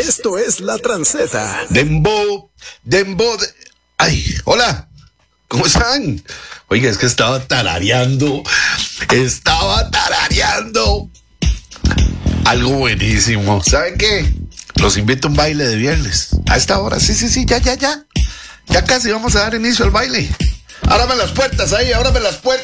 Esto es La Tranceta. Dembow. Ay, hola, ¿cómo están? Oiga, es que estaba tarareando. Algo buenísimo. ¿Saben qué? Los invito a un baile de viernes. A esta hora, sí, ya. Ya casi vamos a dar inicio al baile. Ábrame las puertas ahí, ábrame las puertas.